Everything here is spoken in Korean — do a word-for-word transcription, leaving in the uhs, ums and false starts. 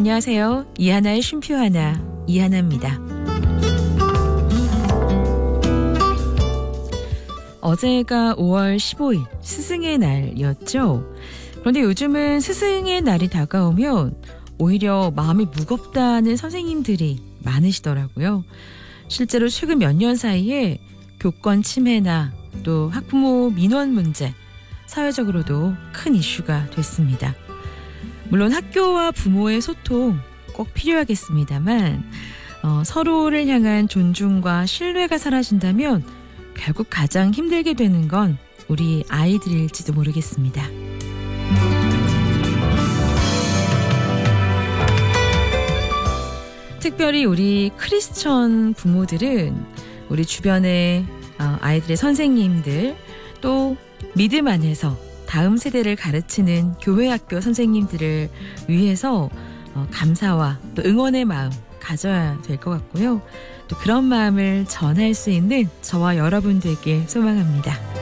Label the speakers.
Speaker 1: 안녕하세요. 이하나의 쉼표 하나, 이하나입니다. 어제가 오월 십오일 스승의 날이었죠. 그런데 요즘은 스승의 날이 다가오면 오히려 마음이 무겁다는 선생님들이 많으시더라고요. 실제로 최근 몇 년 사이에 교권 침해나 또 학부모 민원 문제, 사회적으로도 큰 이슈가 됐습니다. 물론 학교와 부모의 소통 꼭 필요하겠습니다만 어, 서로를 향한 존중과 신뢰가 사라진다면 결국 가장 힘들게 되는 건 우리 아이들일지도 모르겠습니다. 특별히 우리 크리스천 부모들은 우리 주변의 아이들의 선생님들 또 믿음 안에서 다음 세대를 가르치는 교회 학교 선생님들을 위해서 감사와 또 응원의 마음 가져야 될 것 같고요. 또 그런 마음을 전할 수 있는 저와 여러분들께 소망합니다.